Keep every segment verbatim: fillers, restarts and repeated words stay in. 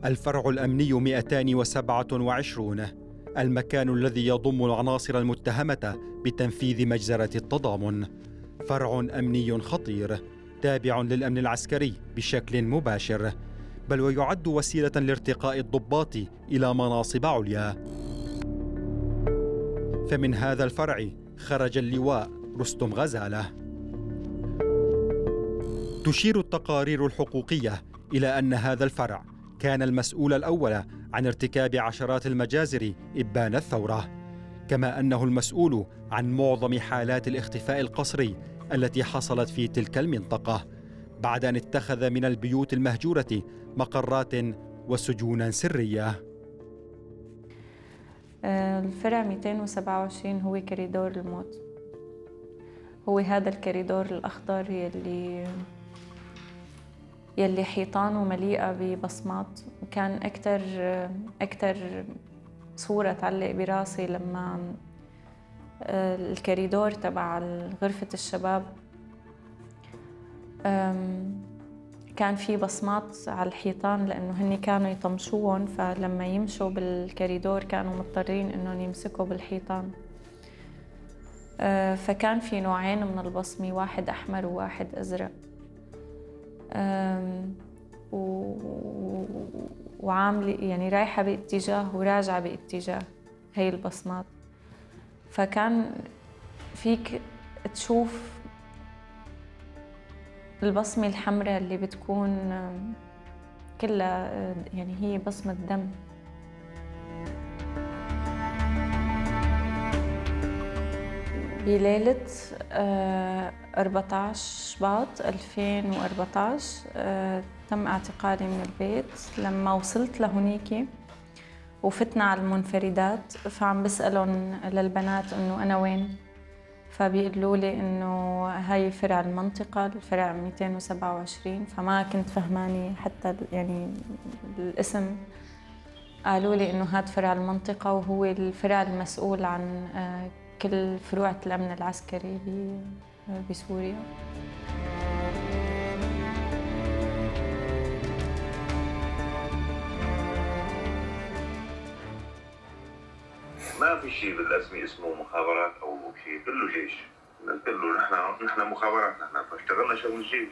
الفرع الأمني مئتين وسبعة وعشرين، المكان الذي يضم العناصر المتهمة بتنفيذ مجزرة التضامن. فرع أمني خطير تابع للأمن العسكري بشكل مباشر، بل ويعد وسيلة لارتقاء الضباط إلى مناصب عليا. فمن هذا الفرع خرج اللواء رستم غزالة. تشير التقارير الحقوقية إلى أن هذا الفرع كان المسؤول الأول عن ارتكاب عشرات المجازر إبان الثورة، كما أنه المسؤول عن معظم حالات الاختفاء القسري التي حصلت في تلك المنطقة، بعد أن اتخذ من البيوت المهجورة مقرات وسجونا سرية. الفرع مئتين وسبعة وعشرين هو كريدور الموت، هو هذا الكريدور الأخضر يلي يلي حيطانه مليئة ببصمات. كان أكتر أكتر صورة تعلق براسي لما الكريدور تبع غرفة الشباب كان في بصمات على الحيطان، لأنه هني كانوا يطمشوهم، فلما يمشوا بالكريدور كانوا مضطرين إنهم يمسكوا بالحيطان. فكان في نوعين من البصمة، واحد أحمر وواحد أزرق، وعاملة يعني رايحة باتجاه وراجعة باتجاه هي البصمات. فكان فيك تشوف البصمة الحمراء اللي بتكون كلها يعني هي بصمة دم. بليلة أربعة عشر شباط ألفين وأربعة عشر تم اعتقالي من البيت. لما وصلت لهونيك وفتنا على المنفردات، فعم بسألهم للبنات إنه أنا وين، فبيقولوا لي إنه هاي فرع المنطقة، الفرع مئتين وسبعة وعشرين. فما كنت فهماني حتى يعني الاسم. قالوا لي إنه هاد فرع المنطقة وهو الفرع المسؤول عن كل فروع الأمن العسكري بسوريا. ما في شيء بالاسمي اسمه مخابرات او شيء، كله جيش. كله نحن نحن مخابرات، نحن فاشتغلنا شغل الجيش.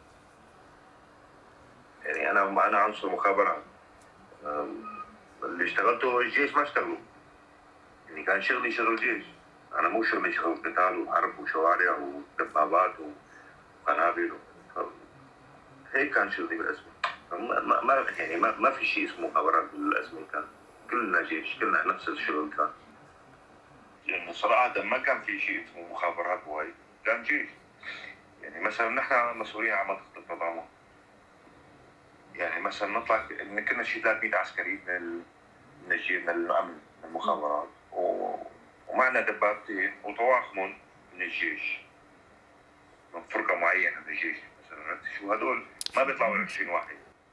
يعني انا انا عنصر مخابرات، اللي اشتغلته الجيش ما اشتغلوا، يعني كان شغلي شغل الجيش. انا مو شغلي شغل قتال وحرب وشوارع ودبابات وقنابل، هيك كان شغلي بالاسمي. ما ما يعني ما, ما في شيء اسمه مخابرات بالاسمي، كان كلنا جيش، كلنا نفس الشغل. كان يعني صراحة ما كان في شيء اسمه مخابرات وهي، كان جيش. يعني مثلا نحن مسؤولين عن منطقة التضامن، يعني مثلا نطلع إن كنا شيء ثلاثمئة عسكري من من الجيش من الأمن من المخابرات، ومعنا دبابتين وطواقم من الجيش من فرقة معينة من الجيش. مثلا شو هدول ما بيطلعوا عشرين واحد،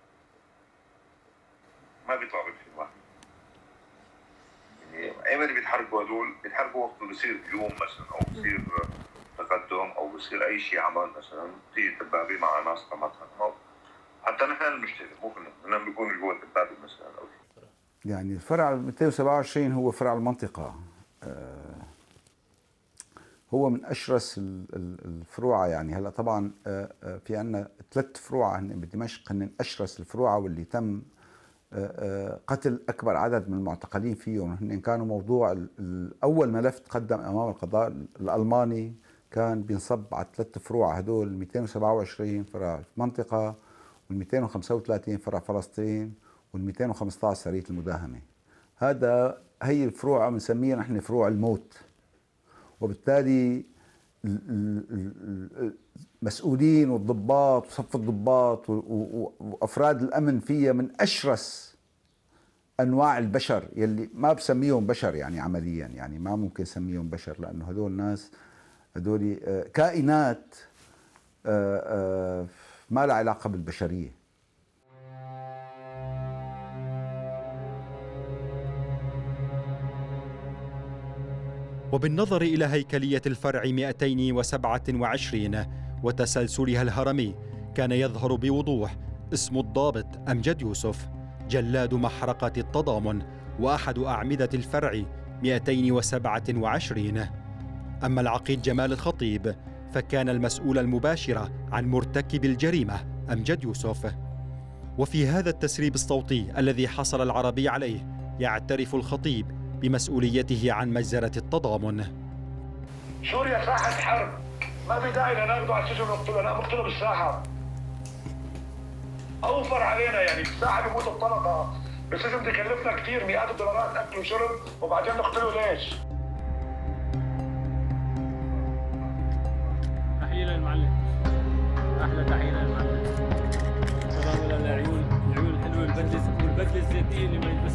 ما بيطلعوا عشرين واحد. يعني ايمن اللي بيتحركوا هدول بيتحركوا وقت بصير هجوم مثلا، او بصير تقدم، او بصير اي شيء عمل، مثلا تيجي دبابه مع ناس قمتها. حتى نحن المشتري مو كنا بنكون جوا الدبابه مثلا او شيء. يعني الفرع مئتين وسبعة وعشرين هو فرع المنطقه، هو من اشرس الفروع. يعني هلا طبعا في عندنا ثلاث فروع هن بدمشق، هن اشرس الفروع واللي تم قتل أكبر عدد من المعتقلين فيهم. هن كانوا موضوع الأول ملف تقدم أمام القضاء الألماني كان بينصب على ثلاث فروع هدول، مئتين وسبعة وعشرين فرع منطقة، وال مئتين وخمسة وثلاثين فرع فلسطين، وال مئتين وخمسة عشر سرية المداهمة. هذا هي الفروع بنسميها نحن فروع الموت. وبالتالي المسؤولين والضباط وصف الضباط وأفراد الأمن فيها من أشرس أنواع البشر، يلي ما بسميهم بشر يعني عمليا، يعني ما ممكن سميهم بشر، لأنه هدول ناس، هدول كائنات ما لها علاقة بالبشرية. وبالنظر إلى هيكلية الفرع مئتين وسبعة وعشرين وتسلسلها الهرمي، كان يظهر بوضوح اسم الضابط أمجد يوسف، جلاد محرقة التضامن وأحد أعمدة الفرع مئتين وسبعة وعشرين. أما العقيد جمال الخطيب فكان المسؤول المباشر عن مرتكب الجريمة أمجد يوسف. وفي هذا التسريب الصوتي الذي حصل العربي عليه يعترف الخطيب بمسؤوليته عن مجزرة التضامن. سوريا ساحة حرب، ما في داعي لناخده على السجن ونقتله، لا نقتله بالساحة. أوفر علينا يعني بالساحة بيموت الطلقة، بالسجن بيكلفنا كثير مئات الدولارات أكل وشرب وبعدين نقتله ليش؟ تحية للمعلم، أحلى تحية للمعلم. سلام للعيون، العيون الحلوة، البدلة والبدلة الزيتية اللي ما يلبسها